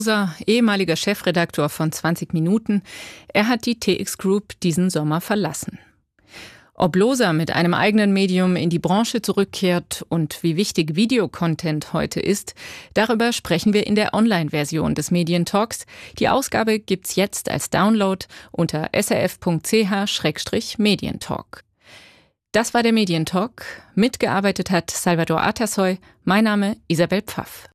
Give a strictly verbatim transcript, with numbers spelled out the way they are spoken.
Unser ehemaliger Chefredaktor von zwanzig Minuten, er hat die T X Group diesen Sommer verlassen. Ob Loser mit einem eigenen Medium in die Branche zurückkehrt und wie wichtig Videocontent heute ist, darüber sprechen wir in der Online-Version des Medientalks. Die Ausgabe gibt's jetzt als Download unter s r f punkt c h slash medientalk. Das war der Medientalk. Mitgearbeitet hat Salvador Atasoy. Mein Name Isabel Pfaff.